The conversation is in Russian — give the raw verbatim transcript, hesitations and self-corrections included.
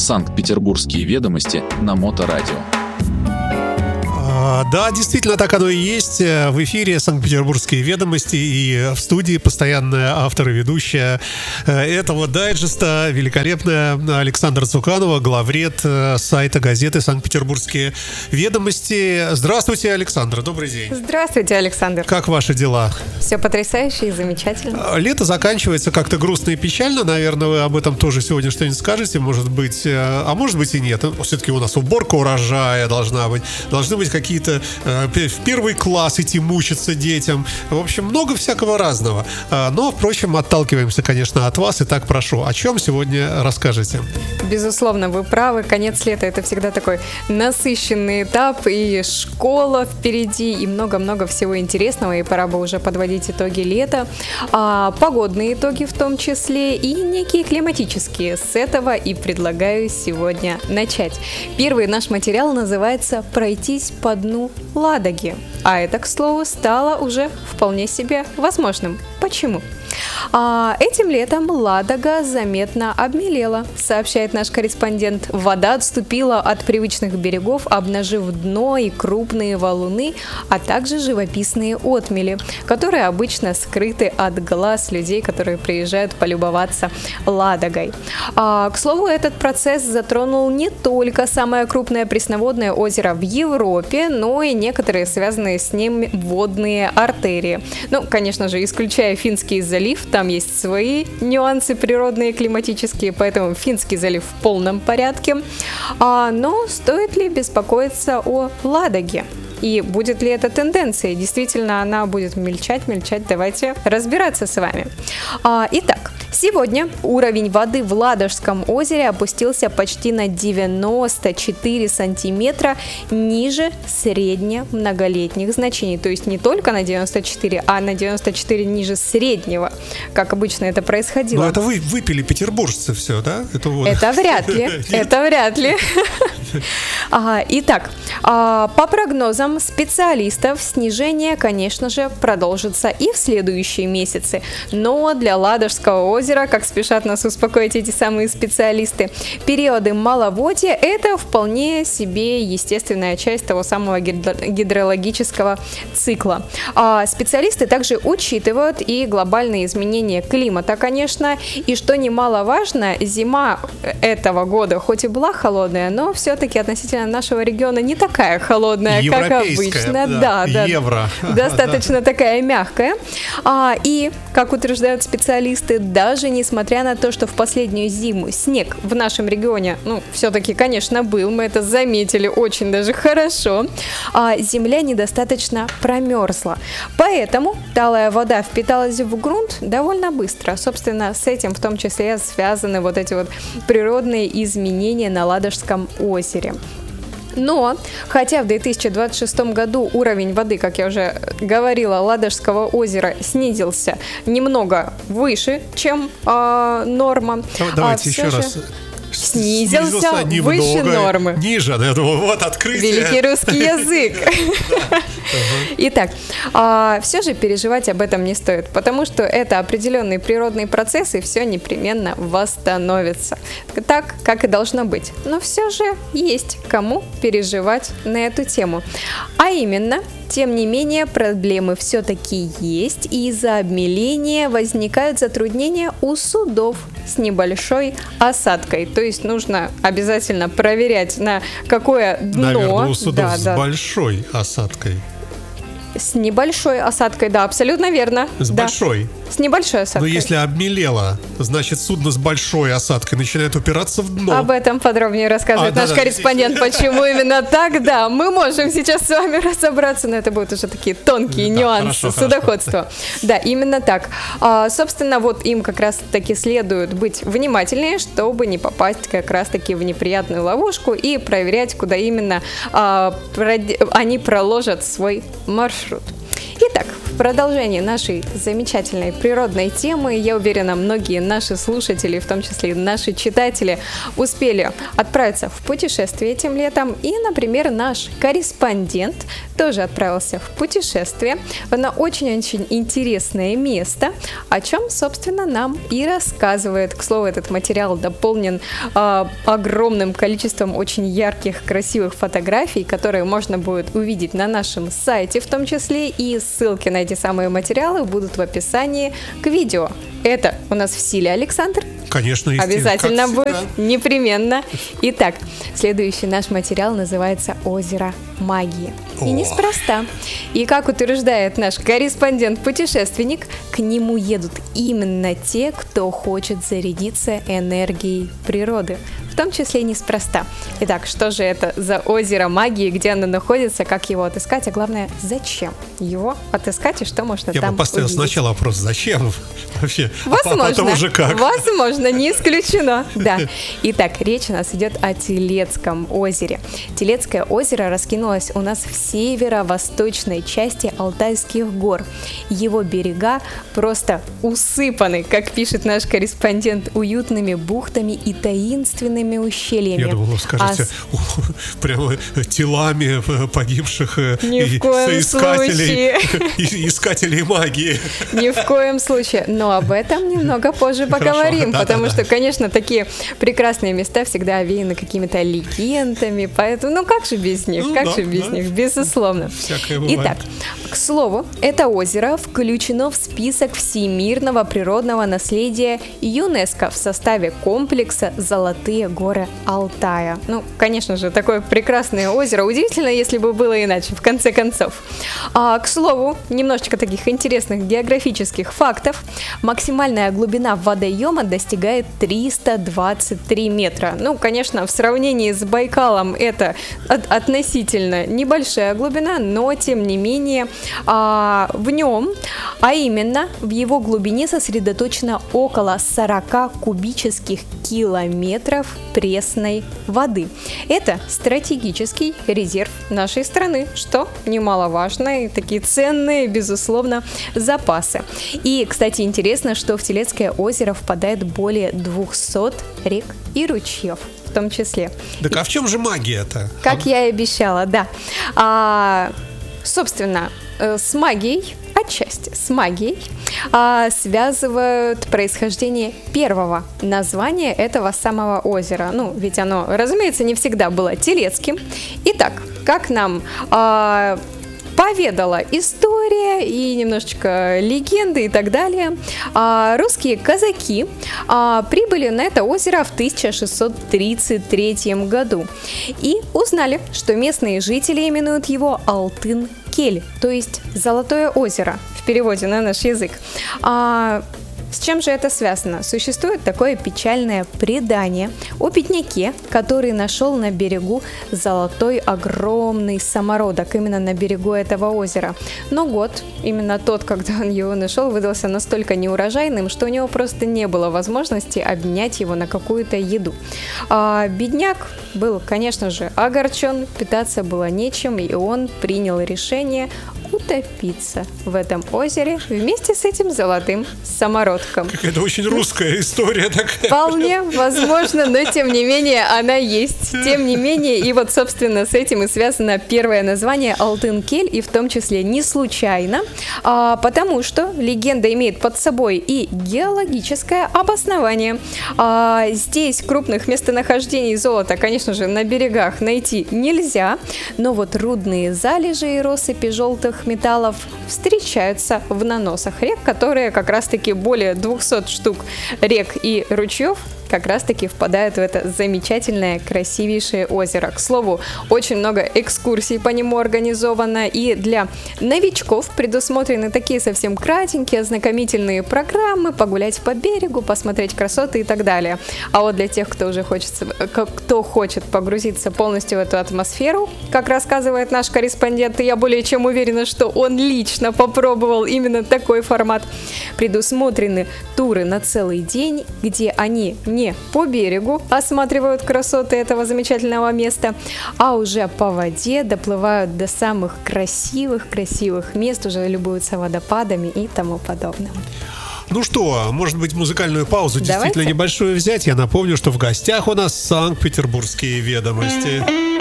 «Санкт-Петербургские ведомости» на Моторадио. Да, действительно, так оно и есть. В эфире «Санкт-Петербургские ведомости» и в студии постоянная автор и ведущая этого дайджеста, великолепная Александра Цуканова, главред сайта газеты «Санкт-Петербургские ведомости». Здравствуйте, Александра, добрый день. Здравствуйте, Александр. Как ваши дела? Все потрясающе и замечательно. Лето заканчивается как-то грустно и печально, наверное, вы об этом тоже сегодня что-нибудь скажете, может быть, а может быть и нет. Все-таки у нас уборка урожая должна быть, должны быть какие-то в первый класс идти мучиться детям. В общем, много всякого разного. Но, впрочем, отталкиваемся, конечно, от вас. Итак, прошу, о чем сегодня расскажете? Безусловно, вы правы. Конец лета — это всегда такой насыщенный этап. И школа впереди, и много-много всего интересного. И пора бы уже подводить итоги лета. А, погодные итоги в том числе. И некие климатические. С этого и предлагаю сегодня начать. Первый наш материал называется «Пройтись по дну Ладоги». А это, к слову, стало уже вполне себе возможным. Почему? А этим летом Ладога заметно обмелела, сообщает наш корреспондент. Вода отступила от привычных берегов, обнажив дно и крупные валуны, а также живописные отмели, которые обычно скрыты от глаз людей, которые приезжают полюбоваться Ладогой. А, к слову, этот процесс затронул не только самое крупное пресноводное озеро в Европе, но и некоторые связанные с ним водные артерии. Ну, конечно же, исключая Финский залив, там есть свои нюансы природные, климатические, поэтому Финский залив в полном порядке. А, но стоит ли беспокоиться о Ладоге? И будет ли это тенденцией? Действительно, она будет мельчать, мельчать. Давайте разбираться с вами. А, итак, сегодня уровень воды в Ладожском озере опустился почти на девяносто четыре сантиметра ниже средне-многолетних значений. То есть не только на девяносто четыре, а на девяносто четыре ниже среднего, как обычно это происходило. Но это вы выпили петербуржцы все, да? Это, вот. это вряд ли. Это вряд ли. Итак, по прогнозам специалистов, снижение, конечно же, продолжится и в следующие месяцы. Но для Ладожского озера, как спешат нас успокоить эти самые специалисты, периоды маловодья – это вполне себе естественная часть того самого гидрологического цикла. А специалисты также учитывают и глобальные изменения климата, конечно, и что немаловажно, зима этого года хоть и была холодная, но все-таки относительно нашего региона не такая холодная, как обычно, да, да, евро. Достаточно такая мягкая. А, и, как утверждают специалисты, даже несмотря на то, что в последнюю зиму снег в нашем регионе, ну, все-таки, конечно, был, мы это заметили очень даже хорошо, а земля недостаточно промерзла. Поэтому талая вода впиталась в грунт довольно быстро. Собственно, с этим в том числе связаны вот эти вот природные изменения на Ладожском озере. Но, хотя в две тысячи двадцать шестом году уровень воды, как я уже говорила, Ладожского озера снизился немного выше, чем э, норма. Давайте а еще же... раз. Снизился, снизился выше немного, нормы. Ниже, я думаю, вот открытие. Великий русский язык. Итак, все же переживать об этом не стоит, потому что это определенный природный процесс, и все непременно восстановится. Так, как и должно быть. Но все же есть кому переживать на эту тему. А именно, тем не менее, проблемы все-таки есть, и из-за обмеления возникают затруднения у судов с небольшой осадкой. То есть нужно обязательно проверять, на какое дно. Наверное, у судов да, с да. большой осадкой. С небольшой осадкой, да, абсолютно верно. С да. большой. С небольшой осадкой. Но если обмелело, значит судно с большой осадкой начинает упираться в дно. Об этом подробнее рассказывает а, наш да, корреспондент, да. Почему именно так. Да, мы можем сейчас с вами разобраться, но это будут уже такие тонкие да, нюансы хорошо, судоходства. Хорошо. Да, именно так. А, собственно, вот им как раз-таки следует быть внимательнее, чтобы не попасть как раз-таки в неприятную ловушку и проверять, куда именно а, прод... они проложат свой маршрут. Итак, в продолжении нашей замечательной природной темы, я уверена, многие наши слушатели, в том числе и наши читатели, успели отправиться в путешествие этим летом. И, например, наш корреспондент тоже отправился в путешествие на очень-очень интересное место, о чем, собственно, нам и рассказывает. К слову, этот материал дополнен э, огромным количеством очень ярких, красивых фотографий, которые можно будет увидеть на нашем сайте в том числе, и ссылки на эти самые материалы будут в описании к видео. Это у нас в силе, Александр? Конечно, естественно. Обязательно будет, непременно. Итак, следующий наш материал называется «Озеро магии». И неспроста. И как утверждает наш корреспондент-путешественник, к нему едут именно те, кто хочет зарядиться энергией природы. В том числе и неспроста. Итак, что же это за озеро магии, где оно находится, как его отыскать, а главное, зачем его отыскать и что можно Я там бы поставил увидеть? Сначала вопрос, зачем вообще, Возможно, а потом уже как. Возможно, не исключено. Да. Итак, речь у нас идет о Телецком озере. Телецкое озеро раскинулось у нас в северо-восточной части Алтайских гор. Его берега просто усыпаны, как пишет наш корреспондент, уютными бухтами и таинственными ущельями. Я думал, вы скажете, А с... прямо телами погибших Ни в коем соискателей, искателей магии. Ни в коем случае. Но об этом немного позже поговорим, да, потому да, что, да. конечно, такие прекрасные места всегда овеяны какими-то легендами, поэтому, ну как же без них, Ну, как да, же без да. них, безусловно. Всякое бывает. Итак, к слову, это озеро включено в список всемирного природного наследия ЮНЕСКО в составе комплекса «Золотые горы Алтая». Ну, конечно же, такое прекрасное озеро. Удивительно, если бы было иначе, в конце концов. А, к слову, немножечко таких интересных географических фактов. Максимальная глубина водоема достигает триста двадцать три метра. Ну, конечно, в сравнении с Байкалом это от- относительно небольшая глубина, но, тем не менее, а, в нем, а именно в его глубине сосредоточено около сорок кубических километров пресной воды. Это стратегический резерв нашей страны, что немаловажно, и такие ценные, безусловно, запасы. И, кстати, интересно, что в Телецкое озеро впадает более двухсот рек и ручьев в том числе. Так а в чем же магия-то? Как я и обещала, да. А, собственно, э, с магией, отчасти с магией, а, связывают происхождение первого названия этого самого озера. Ну, ведь оно, разумеется, не всегда было телецким. Итак, как нам а, поведала история и немножечко легенды и так далее, а, русские казаки а, прибыли на это озеро в тысяча шестьсот тридцать третьем году и узнали, что местные жители именуют его Алтын-Кель, то есть Золотое озеро в переводе на наш язык. А, С чем же это связано? Существует такое печальное предание о бедняке, который нашел на берегу золотой огромный самородок, именно на берегу этого озера. Но год, именно тот, когда он его нашел, выдался настолько неурожайным, что у него просто не было возможности обменять его на какую-то еду. А бедняк был, конечно же, огорчен, питаться было нечем, и он принял решение утопиться в этом озере вместе с этим золотым самородком. Какая-то очень русская история такая. Вполне возможно, но тем не менее она есть. Тем не менее, и вот, собственно, с этим и связано первое название Алтын-Кель, и в том числе не случайно, а, потому что легенда имеет под собой и геологическое обоснование. А, здесь крупных местонахождений золота, конечно же, на берегах найти нельзя, но вот рудные залежи и россыпи желтых металлов встречаются в наносах рек, которые как раз-таки более двухсот штук рек и ручьев как раз-таки впадают в это замечательное, красивейшее озеро. К слову, очень много экскурсий по нему организовано, и для новичков предусмотрены такие совсем кратенькие, ознакомительные программы, погулять по берегу, посмотреть красоты и так далее. А вот для тех, кто уже хочется, кто хочет погрузиться полностью в эту атмосферу, как рассказывает наш корреспондент, и я более чем уверена, что он лично попробовал именно такой формат, предусмотрены туры на целый день, где они не по берегу осматривают красоты этого замечательного места, а уже по воде доплывают до самых красивых-красивых мест, уже любуются водопадами и тому подобное. Ну что, может быть, музыкальную паузу Давайте. действительно небольшую взять? Я напомню, что в гостях у нас Санкт-Петербургские ведомости.